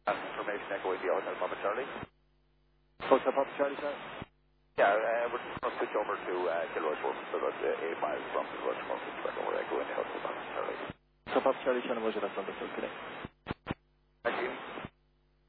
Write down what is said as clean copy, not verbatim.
Information Echo India Hotel Papa Charlie. Hotel Papa Charlie, sir. Yeah, we're just going to switch over to Kilroy Road, so that's 8 miles from Kilroy Road, back over Echo India Hotel Papa Charlie. Hotel Papa Charlie, Shannon, was it? That's on the first connect.